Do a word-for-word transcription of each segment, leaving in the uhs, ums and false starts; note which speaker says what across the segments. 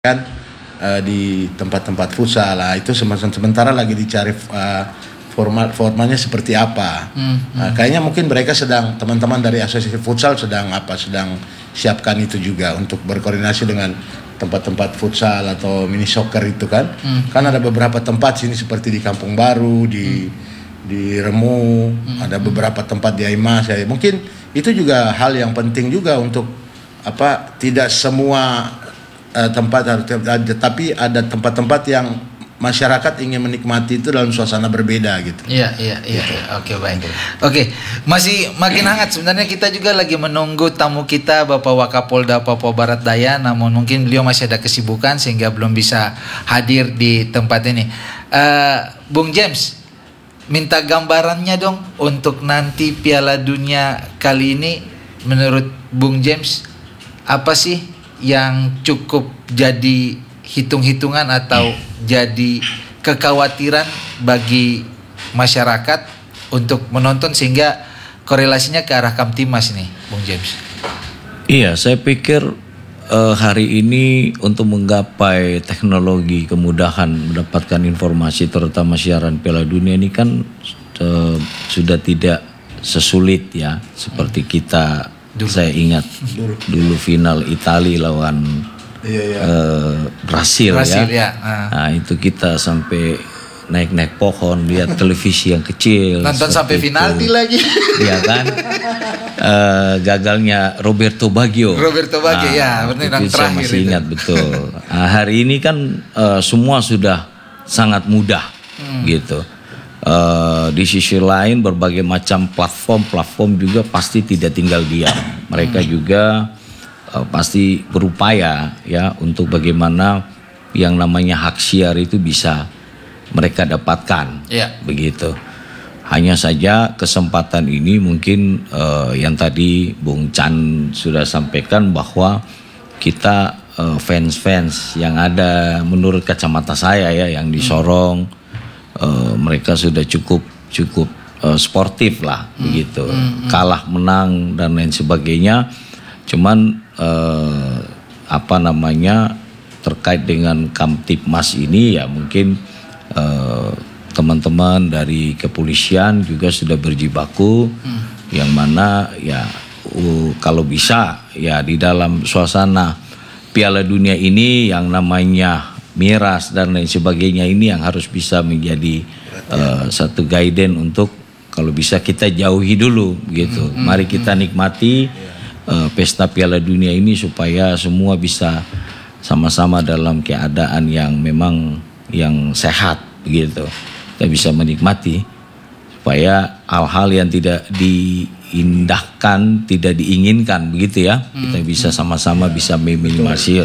Speaker 1: kan uh, di tempat-tempat futsal lah itu sementara lagi dicari uh, format formatnya seperti apa. Hmm, hmm. Uh, kayaknya mungkin mereka sedang teman-teman dari asosiasi futsal sedang apa sedang siapkan itu juga untuk berkoordinasi dengan tempat-tempat futsal atau mini soccer itu kan. Hmm. Kan ada beberapa tempat sini seperti di Kampung Baru, di hmm. di Remu, hmm. ada beberapa tempat di Aimas ya. Mungkin itu juga hal yang penting juga untuk apa tidak semua Uh, tempat harus ada, tapi ada tempat-tempat yang masyarakat ingin menikmati itu dalam suasana berbeda gitu.
Speaker 2: Iya, iya, iya. Gitu. Oke, baik. Oke, masih makin hangat sebenarnya kita juga lagi menunggu tamu kita Bapak Wakapolda Papua Barat Daya, namun mungkin beliau masih ada kesibukan sehingga belum bisa hadir di tempat ini. Uh, Bung James, minta gambarannya dong untuk nanti Piala Dunia kali ini menurut Bung James apa sih yang cukup jadi hitung-hitungan atau hmm. jadi kekhawatiran bagi masyarakat untuk menonton sehingga korelasinya ke arah Kamtimas nih, Bung James?
Speaker 3: Iya, saya pikir uh, hari ini untuk menggapai teknologi kemudahan mendapatkan informasi terutama siaran Piala Dunia ini kan uh, sudah tidak sesulit ya seperti kita. Dulu. Saya ingat dulu, dulu final Italia lawan iya, iya. Uh, Brasil, Brasil ya. ya. Uh. Nah itu kita sampai naik-naik pohon lihat televisi yang kecil.
Speaker 2: Nonton sampai final lagi.
Speaker 3: Iya kan. Uh, gagalnya Roberto Baggio.
Speaker 2: Roberto Baggio nah, ya, benar yang terakhir.
Speaker 3: Saya masih ingat itu. Betul. Nah, hari ini kan uh, semua sudah sangat mudah hmm. gitu. Uh, di sisi lain berbagai macam platform-platform juga pasti tidak tinggal diam. Mereka hmm. juga uh, pasti berupaya ya untuk bagaimana yang namanya hak siar itu bisa mereka dapatkan. Yeah. Begitu. Hanya saja kesempatan ini mungkin uh, yang tadi Bung Chan sudah sampaikan bahwa kita uh, fans-fans yang ada menurut kacamata saya ya yang di Sorong hmm. Uh, mereka sudah cukup cukup uh, sportif lah hmm. begitu hmm. kalah menang dan lain sebagainya cuman uh, apa namanya terkait dengan Kamtipmas ini ya mungkin uh, teman-teman dari kepolisian juga sudah berjibaku hmm. yang mana ya uh, kalau bisa ya di dalam suasana Piala Dunia ini yang namanya miras dan lain sebagainya ini yang harus bisa menjadi uh, satu guidance untuk kalau bisa kita jauhi dulu gitu. Mm-hmm. Mari kita nikmati uh, pesta Piala Dunia ini supaya semua bisa sama-sama dalam keadaan yang memang yang sehat begitu. Kita bisa menikmati supaya hal-hal yang tidak diindahkan, tidak diinginkan begitu ya. Kita bisa sama-sama bisa meminimalisir.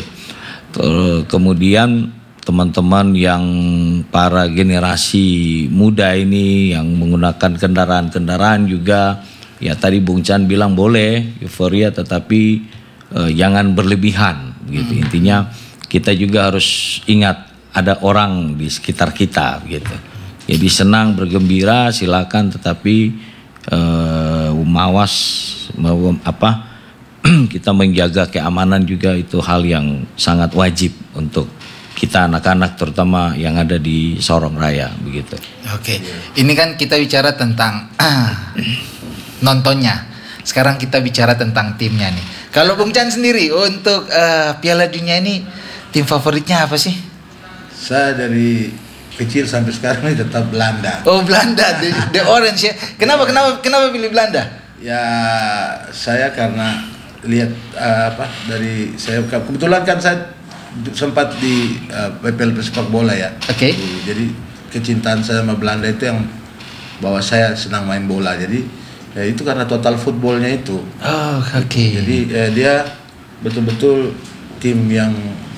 Speaker 3: Kemudian teman-teman yang para generasi muda ini yang menggunakan kendaraan-kendaraan juga ya tadi Bung Chan bilang boleh euforia tetapi eh, jangan berlebihan gitu. Hmm. Intinya kita juga harus ingat ada orang di sekitar kita gitu. Jadi senang bergembira silakan tetapi eh, mawas mau apa kita menjaga keamanan juga itu hal yang sangat wajib untuk kita anak-anak terutama yang ada di Sorong Raya begitu.
Speaker 2: Oke, ini kan kita bicara tentang ah, nontonnya. Sekarang kita bicara tentang timnya nih. Kalau Bung Chan sendiri untuk uh, Piala Dunia ini tim favoritnya apa sih?
Speaker 1: Saya dari kecil sampai sekarang ini tetap Belanda.
Speaker 2: Oh Belanda, the, the Orange ya. Kenapa kenapa kenapa pilih Belanda?
Speaker 1: Ya saya karena lihat uh, apa dari saya kebetulan kan saya sempat di uh, P P L P sepak bola ya.
Speaker 2: Oke. Okay.
Speaker 1: Jadi kecintaan saya sama Belanda itu yang bahwa saya senang main bola. Jadi ya itu karena total footballnya itu.
Speaker 2: Oh oke. Okay.
Speaker 1: Jadi eh, dia betul-betul tim yang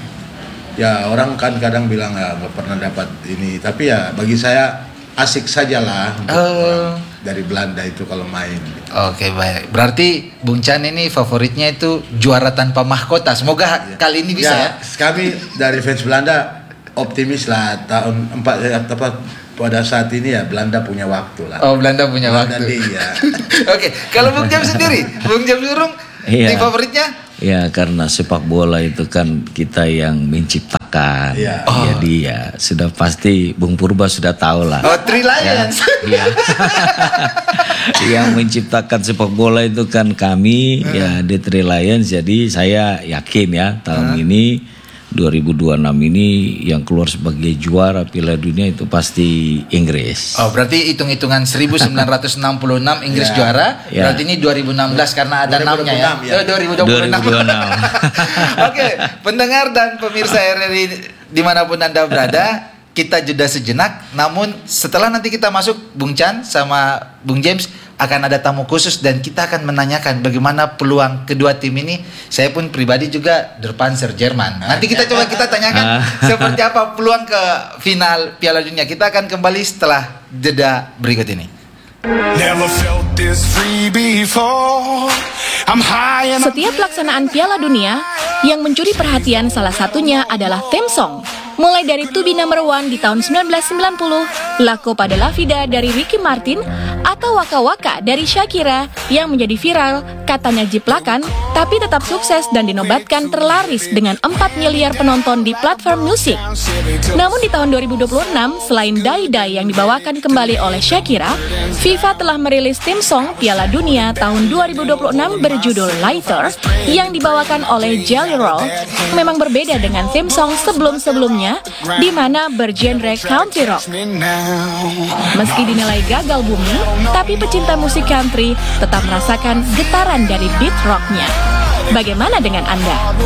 Speaker 1: ya orang kan kadang bilang ya nggak pernah dapat ini. Tapi ya bagi saya asik sajalah untuk
Speaker 2: oh.
Speaker 1: dari Belanda itu kalau main.
Speaker 2: Oke okay, baik. Berarti Bung Chan ini favoritnya itu juara tanpa mahkota. Semoga ya. kali ini bisa ya.
Speaker 1: ya. Kami dari fans Belanda optimis lah tahun empat apa pada saat ini ya Belanda punya waktu lah.
Speaker 2: Oh Belanda punya
Speaker 1: Belanda
Speaker 2: waktu.
Speaker 1: Dia.
Speaker 2: Oke, okay. Kalau Bung Jam sendiri, Bung Jam Surung,
Speaker 3: iya.
Speaker 2: tim favoritnya?
Speaker 3: Ya karena sepak bola itu kan kita yang menciptakan,
Speaker 1: Ya.
Speaker 2: Oh.
Speaker 3: jadi ya sudah pasti Bung Purba sudah tahu lah.
Speaker 2: Oh, Three Lions.
Speaker 3: Ya. Yang menciptakan sepak bola itu kan kami,
Speaker 2: Hmm.
Speaker 3: ya The Three Lions. Jadi saya yakin ya tahun ini dua ribu dua puluh enam ini yang keluar sebagai juara Piala Dunia itu pasti Inggris.
Speaker 2: Oh, berarti hitung-hitungan seribu sembilan ratus enam puluh enam Inggris
Speaker 1: Ya.
Speaker 2: juara.
Speaker 3: Ya.
Speaker 2: Berarti ini dua ribu enam belas karena ada
Speaker 1: dua ribu dua puluh
Speaker 2: enam-nya
Speaker 1: enam,
Speaker 2: ya.
Speaker 1: ya.
Speaker 2: Oh, dua ribu dua puluh enam.
Speaker 3: dua ribu dua puluh enam.
Speaker 2: Oke, pendengar dan pemirsa R R I dimanapun Anda berada, kita jeda sejenak. Namun setelah nanti kita masuk, Bung Chan sama Bung James akan ada tamu khusus dan kita akan menanyakan bagaimana peluang kedua tim ini. Saya pun pribadi juga Der Panzer Jerman. Nanti kita coba kita tanyakan seperti apa peluang ke final Piala Dunia. Kita akan kembali setelah jeda berikut ini.
Speaker 4: Never felt this free before. I'm high and
Speaker 5: Setiap pelaksanaan Piala Dunia, yang mencuri perhatian salah satunya adalah theme song. Mulai dari To Be Number One di tahun sembilan belas sembilan puluh, La Copa de la Vida dari Ricky Martin, atau Waka Waka dari Shakira yang menjadi viral, katanya jiplakan, tapi tetap sukses dan dinobatkan terlaris dengan empat miliar penonton di platform musik. Namun di tahun dua ribu dua puluh enam, selain Die Die yang dibawakan kembali oleh Shakira, FIFA telah merilis theme song Piala Dunia tahun dua ribu dua puluh enam berjudul Lighter yang dibawakan oleh Jelly Roll. Memang berbeda dengan theme song sebelum-sebelumnya, di mana bergenre country rock. Meski dinilai gagal booming, tapi pecinta musik country tetap merasakan getaran dari beat rocknya. Bagaimana dengan Anda?